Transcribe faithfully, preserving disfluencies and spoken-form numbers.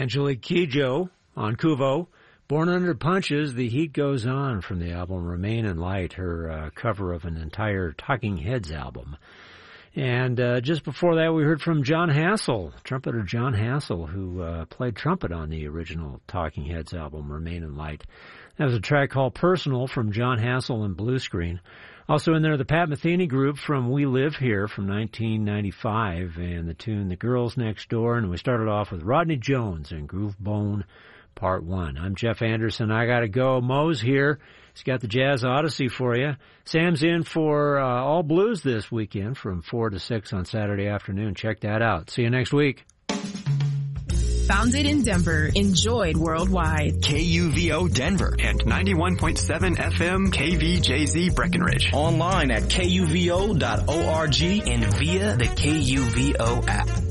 Angelique Kidjo on Kuvo. Born Under Punches, The Heat Goes On from the album Remain in Light, her uh, cover of an entire Talking Heads album. And uh, just before that, we heard from John Hassel, trumpeter John Hassel, who uh, played trumpet on the original Talking Heads album, Remain in Light. That was a track called Personal from John Hassel and Blue Screen. Also in there, the Pat Metheny Group from We Live Here from nineteen ninety-five, and the tune The Girls Next Door. And we started off with Rodney Jones and Groove Bone Part one. I'm Jeff Anderson. I gotta go. Mo's here. He's got the Jazz Odyssey for you. Sam's in for uh, All Blues this weekend from four to six on Saturday afternoon. Check that out. See you next week. Founded in Denver, enjoyed worldwide. K U V O Denver and ninety-one point seven F M K V J Z Breckenridge. Online at K U V O dot org and via the K U V O app.